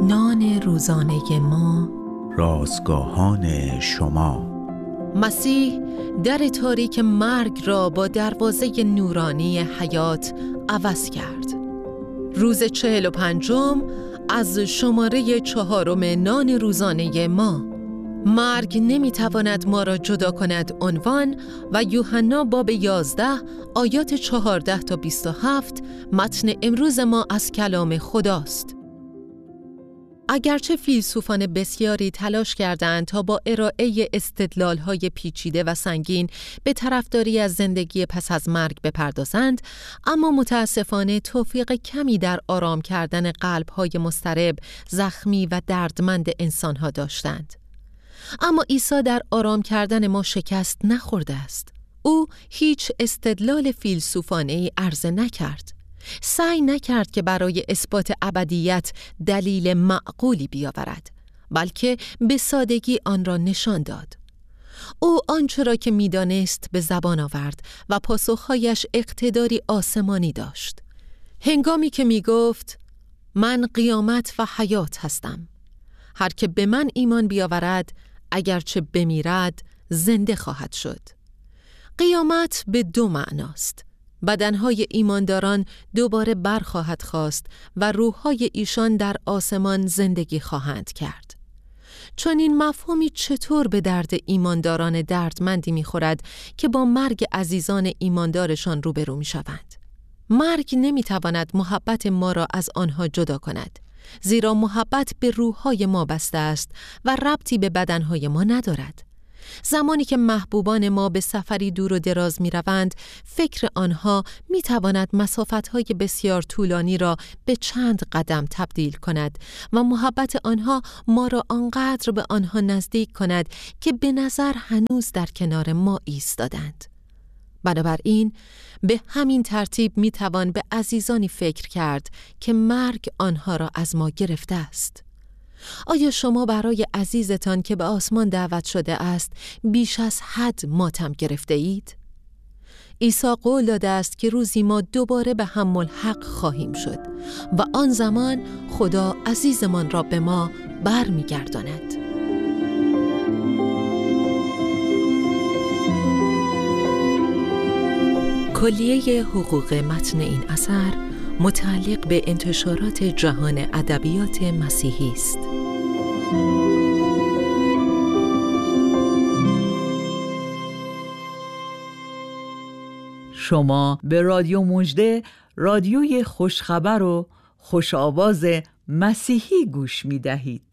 نان روزانه ما، رازگاهان شما. مسیح در تاریک مرگ را با دروازه نورانی حیات عوض کرد. روز 45 از شماره 4 نان روزانه ما. مرگ نمیتواند ما را جدا کند عنوان و یوحنا باب 11 آیات 14 تا 27 متن امروز ما از کلام خداست. اگرچه فیلسوفان بسیاری تلاش کردند تا با ارائه استدلال‌های پیچیده و سنگین به طرفداری از زندگی پس از مرگ بپردازند، اما متاسفانه توفیق کمی در آرام کردن قلب‌های مضطرب، زخمی و دردمند انسان‌ها داشتند. اما عیسی در آرام کردن ما شکست نخورده است. او هیچ استدلال فیلسوفانه‌ای عرضه نکرد. سعی نکرد که برای اثبات ابدیت دلیل معقولی بیاورد، بلکه به سادگی آن را نشان داد. او آنچه را که می‌دانست به زبان آورد و پاسخهایش اقتداری آسمانی داشت. هنگامی که می‌گفت من قیامت و حیات هستم، هر که به من ایمان بیاورد اگرچه بمیرد زنده خواهد شد. قیامت به دو معناست. بدنهای ایمانداران دوباره برخواهد خاست و روحهای ایشان در آسمان زندگی خواهند کرد. چون این مفهومی چطور به درد ایمانداران دردمندی می‌خورد که با مرگ عزیزان ایماندارشان روبرو می‌شوند؟ مرگ نمی‌تواند محبت ما را از آنها جدا کند، زیرا محبت به روحهای ما بسته است و ربطی به بدنهای ما ندارد. زمانی که محبوبان ما به سفری دور و دراز می روند، فکر آنها می تواند مسافتهای بسیار طولانی را به چند قدم تبدیل کند و محبت آنها ما را آنقدر به آنها نزدیک کند که به نظر هنوز در کنار ما ایستادند. بنابراین به همین ترتیب می توان به عزیزانی فکر کرد که مرگ آنها را از ما گرفته است. آیا شما برای عزیزتان که به آسمان دعوت شده است بیش از حد ماتم گرفته اید؟ عیسی قول داده است که روزی ما دوباره به هم ملحق خواهیم شد و آن زمان خدا عزیزمان را به ما برمیگرداند. کلیه حقوق متن این اثر متعلق به انتشارات جهان ادبیات مسیحی است. شما به رادیو مژده، رادیوی خوشخبر و خوش آواز مسیحی گوش می دهید.